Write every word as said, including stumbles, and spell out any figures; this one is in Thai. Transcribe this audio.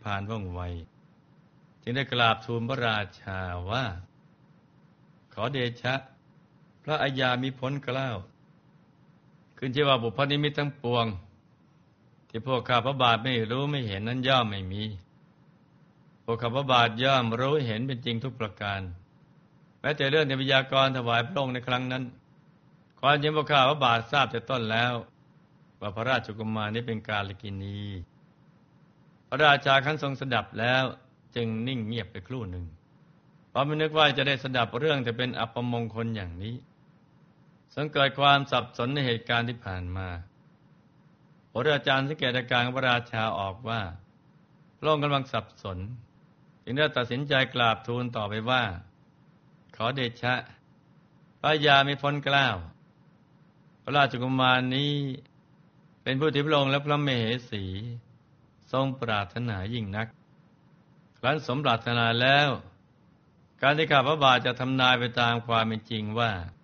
พานว่องไวจึงได้กราบทูลพระราชาว่าขอเดชะพระอัยยามิพ้นเกล้าขึ้นชื่อว่าบุพนิมิตทั้งปวงที่พวกข้าพระบาทไม่รู้ไม่เห็นนั้นย่อมไม่มีพวกข้าพระบาทย่อมรู้เห็นเป็นจริงทุกประการแม้แต่เรื่องที่พยากรณ์ถวายพระองค์ในครั้งนั้นความจริงพวกข้าพระบาททราบแต่ต้นแล้วว่าพระราชกุมารนี้เป็นกาลกิณีพระราชาครั้นทรงสดับแล้วจึงนิ่งเงียบไปครู่หนึ่งเพราะไม่นึกว่าจะได้สดับเรื่องแต่เป็นอัปมงคลอย่างนี้ทรงเกิดความสับสนในเหตุการณ์ที่ผ่านมาพระอาจารย์สังเกตอาการของพระราชาออกว่าพระองค์กำลังสับสนจึงได้ตัดสินใจกราบทูลต่อไปว่าขอเดชะพระอัยยามิพ้นเกล้าพระราชกุมารนี้เป็นผู้ที่พระองค์และพระมเหสีทรงปรารถนายิ่งนักครั้นสมปรารถนาแล้วการที่ข้าพระบาทจะทำนายไปตามความเป็นจริงว่า